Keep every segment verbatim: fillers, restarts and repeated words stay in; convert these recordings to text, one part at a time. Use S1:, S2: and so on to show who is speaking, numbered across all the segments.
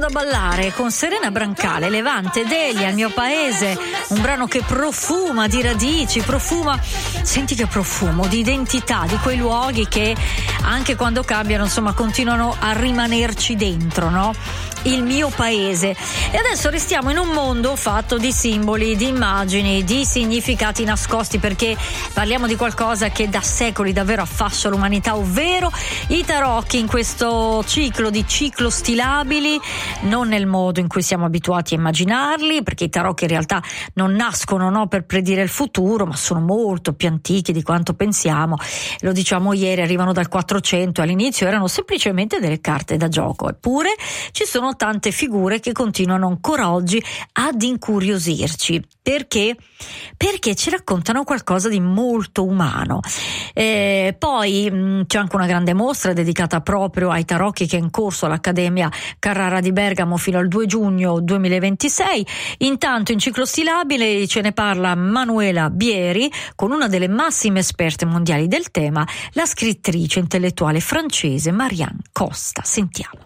S1: da ballare con Serena Brancale, Levante Delia, Il mio paese, un brano che profuma di radici, profuma, senti che profumo, di identità, di quei luoghi che anche quando cambiano, insomma, continuano a rimanerci dentro, no? Il mio paese. E adesso restiamo in un mondo fatto di simboli, di immagini, di significati nascosti, perché parliamo di qualcosa che da secoli davvero affascia l'umanità, ovvero i tarocchi, in questo ciclo di ciclo stilabili, non nel modo in cui siamo abituati a immaginarli, perché i tarocchi in realtà non nascono, no, per predire il futuro, ma sono molto più antichi di quanto pensiamo. Lo diciamo ieri, arrivano dal quattrocento, all'inizio erano semplicemente delle carte da gioco, eppure ci sono tante figure che continuano ancora oggi ad incuriosirci. Perché? Perché ci raccontano qualcosa di molto umano. Eh, poi mh, c'è anche una grande mostra dedicata proprio ai tarocchi che è in corso all'Accademia Carrara di Bergamo fino al due giugno duemilaventisei. Intanto in ciclo stilabile ce ne parla Manuela Bieri con una delle massime esperte mondiali del tema, la scrittrice intellettuale francese Marianne Costa. Sentiamo.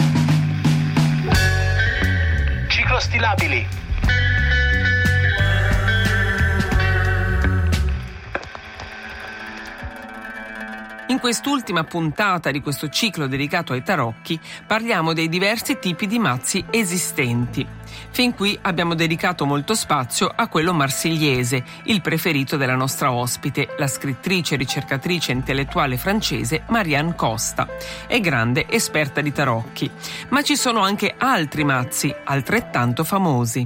S2: Ciclo stilabili.
S3: In quest'ultima puntata di questo ciclo dedicato ai tarocchi parliamo dei diversi tipi di mazzi esistenti. Fin qui abbiamo dedicato molto spazio a quello marsigliese, il preferito della nostra ospite, la scrittrice e ricercatrice intellettuale francese Marianne Costa. È grande esperta di tarocchi, ma ci sono anche altri mazzi altrettanto famosi.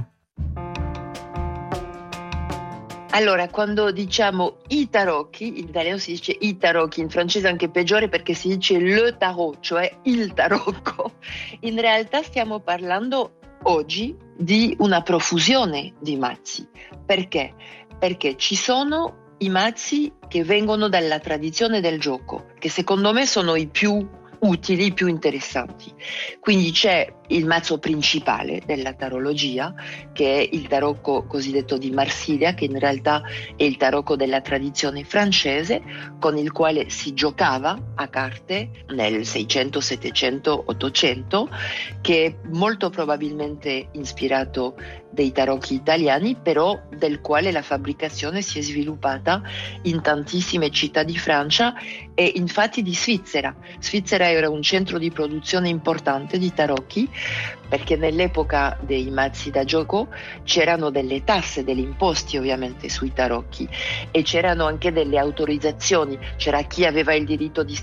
S4: Allora, quando diciamo i tarocchi, in italiano si dice i tarocchi, in francese anche peggiore perché si dice le tarot, cioè il tarocco. In realtà stiamo parlando oggi di una profusione di mazzi. Perché? Perché ci sono i mazzi che vengono dalla tradizione del gioco, che secondo me sono i più utili, i più interessanti. Quindi c'è il mazzo principale della tarologia, che è il tarocco cosiddetto di Marsiglia, che in realtà è il tarocco della tradizione francese, con il quale si giocava a carte nel seicento, settecento, ottocento, che è molto probabilmente ispirato dei tarocchi italiani, però del quale la fabbricazione si è sviluppata in tantissime città di Francia e infatti di Svizzera. Svizzera era un centro di produzione importante di tarocchi, perché nell'epoca dei mazzi da gioco c'erano delle tasse, degli imposti ovviamente sui tarocchi, e c'erano anche delle autorizzazioni, c'era chi aveva il diritto di